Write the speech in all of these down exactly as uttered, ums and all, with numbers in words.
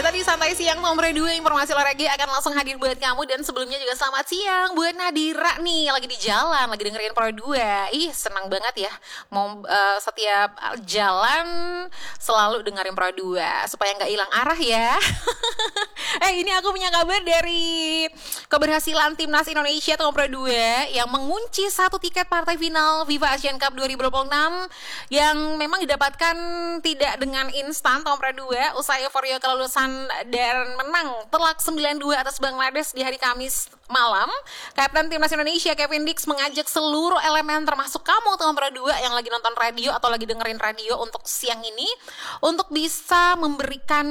kita di Santai Siang nomor dua, informasi olahraga akan langsung hadir buat kamu. Dan sebelumnya juga selamat siang buat Nadira nih, lagi di jalan, lagi dengerin Pro dua. Ih, senang banget ya, mau uh, setiap jalan selalu dengerin Pro dua supaya nggak hilang arah ya. Eh, ini aku punya kabar dari keberhasilan Timnas Indonesia atau Pro dua yang mengunci satu tiket partai final FIFA Asian Cup dua ribu dua puluh enam yang memang didapatkan tidak dengan instan. Tom Pro dua usai euforia kelulusan dan menang telak sembilan dua atas Bangladesh di hari Kamis malam. Kapten Timnas Indonesia Kevin Dix mengajak seluruh elemen termasuk kamu Tom Pro dua yang lagi nonton radio atau lagi dengerin radio untuk siang ini untuk bisa memberikan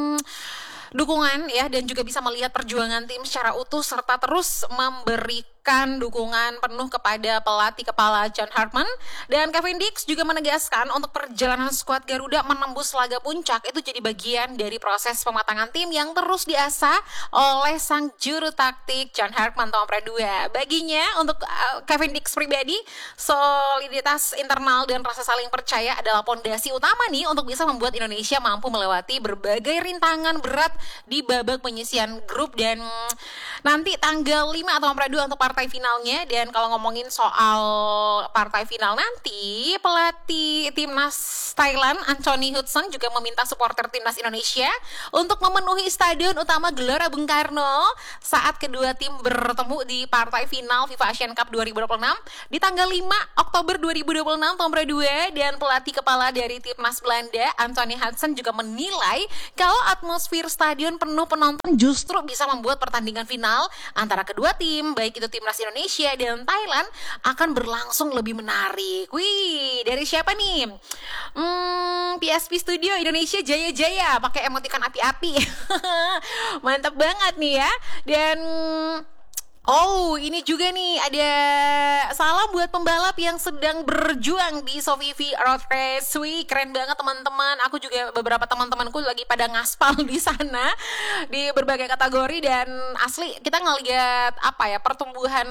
dukungan ya, dan juga bisa melihat perjuangan tim secara utuh serta terus memberikan dukungan penuh kepada pelatih kepala John Hartman. Dan Kevin Dix juga menegaskan untuk perjalanan skuad Garuda menembus laga puncak itu jadi bagian dari proses pematangan tim yang terus diasah oleh sang juru taktik John Hartman Tom Pro dua. Baginya untuk uh, Kevin Dix pribadi, soliditas internal dan rasa saling percaya adalah pondasi utama nih untuk bisa membuat Indonesia mampu melewati berbagai rintangan berat di babak penyisian grup. Dan nanti tanggal lima atau Pro dua untuk partai finalnya. Dan kalau ngomongin soal partai final nanti, pelatih timnas Thailand Anthony Hudson juga meminta supporter timnas Indonesia untuk memenuhi stadion utama Gelora Bung Karno saat kedua tim bertemu di partai final FIFA Asian Cup dua ribu dua puluh enam di tanggal lima Oktober dua ribu dua puluh enam Tom Pro dua. Dan pelatih kepala dari timnas Belanda Anthony Hudson juga menilai kalau atmosfer stadion penuh penonton justru bisa membuat pertandingan final antara kedua tim, baik itu timnas Indonesia dan Thailand, akan berlangsung lebih menarik. Wih, dari siapa nih? Hmm, P S P Studio Indonesia Jaya Jaya pakai emoticon api-api. Mantap banget nih ya. Dan oh, ini juga nih ada salam buat pembalap yang sedang berjuang di Sofifi Road Race. Wih, keren banget teman-teman. Aku juga beberapa teman-temanku lagi pada ngaspal di sana di berbagai kategori. Dan asli kita ngelihat apa ya, pertumbuhan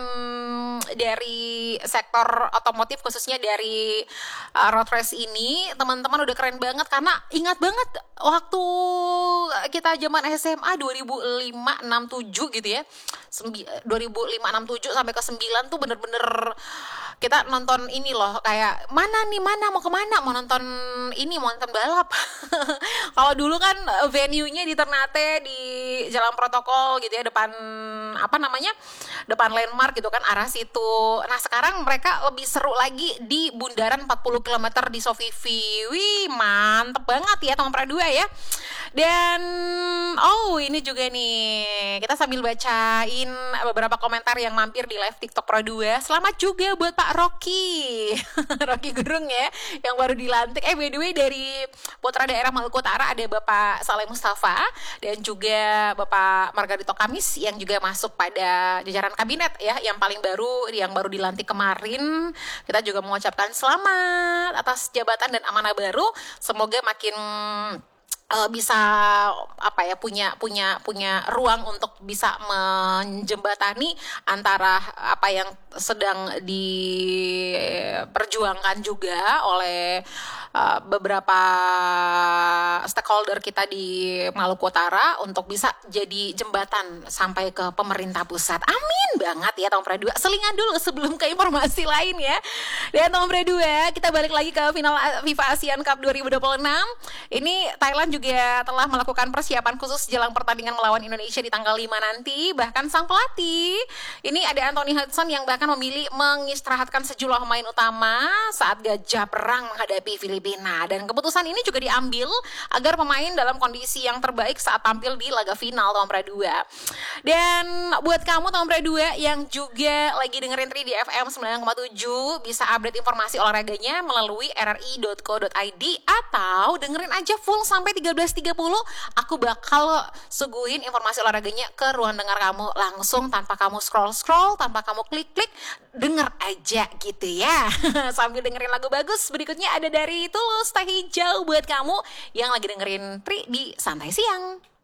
dari sektor otomotif khususnya dari uh, road race ini. Teman-teman udah keren banget karena ingat banget waktu kita zaman S M A dua ribu lima enam tujuh gitu ya. dua ribu lima enam tujuh sampai ke sembilan tuh bener-bener kita nonton ini loh, kayak mana nih, mana mau kemana, mau nonton ini, mau nonton balap. Kalau dulu kan venue-nya di Ternate di Jalan Protokol gitu ya, depan apa namanya, depan landmark gitu kan, arah situ. Nah sekarang mereka lebih seru lagi di bundaran empat puluh kilometer di Sofifi. Wih, mantep banget ya Tom Pro dua ya. Dan oh ini juga nih, kita sambil bacain beberapa komentar yang mampir di live TikTok Pro dua. Selamat juga buat Pak Rocky Rocky Gerung ya, yang baru dilantik. Eh by the way, dari putra daerah Maluku Utara ada Bapak Saleh Mustafa dan juga Bapak Margarito Kamis yang juga masuk pada jajaran kabinet ya, yang paling baru, yang baru dilantik kemarin. Kita juga mengucapkan selamat atas jabatan dan amanah baru. Semoga makin Uh, bisa apa ya, punya punya punya ruang untuk bisa menjembatani antara apa yang sedang diperjuangkan juga oleh uh, beberapa stakeholder kita di Maluku Utara untuk bisa jadi jembatan sampai ke pemerintah pusat. Amin banget ya Tom Pro dua. Selingan dulu sebelum ke informasi lain ya. Dan Tom Pro dua, kita balik lagi ke final FIFA Asian Cup dua ribu dua puluh enam. Ini Thailand juga juga telah melakukan persiapan khusus jelang pertandingan melawan Indonesia di tanggal lima nanti. Bahkan sang pelatih, ini ada Anthony Hudson yang bahkan memilih mengistirahatkan sejumlah pemain utama saat gajah perang menghadapi Filipina. Dan keputusan ini juga diambil agar pemain dalam kondisi yang terbaik saat tampil di laga final Tom Pro dua. Dan buat kamu Tom Pro dua yang juga lagi dengerin Tri di F M sembilan koma tujuh, bisa update informasi olahraganya melalui r r i dot co dot i d atau dengerin aja full sampai tiga belas tiga puluh. Aku bakal suguhin informasi olahraganya ke ruang dengar kamu langsung tanpa kamu scroll-scroll, tanpa kamu klik-klik, denger aja gitu ya. Sambil dengerin lagu bagus. Berikutnya ada dari Tulus Teh Hijau buat kamu yang lagi dengerin Tri di Santai Siang.